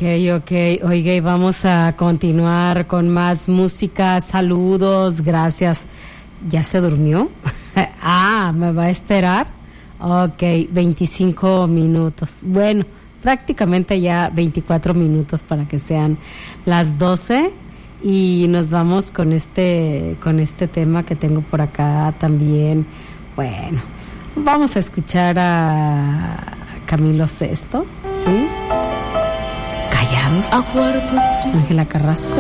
Oiga, y vamos a continuar con más música. Saludos, gracias. ¿Ya se durmió? ¿Me va a esperar? Ok, 25 minutos. Bueno, prácticamente ya 24 minutos para que sean las 12. Y nos vamos con este tema que tengo por acá también. Bueno, vamos a escuchar a Camilo Sesto, ¿sí? Callados. Ángela Carrasco.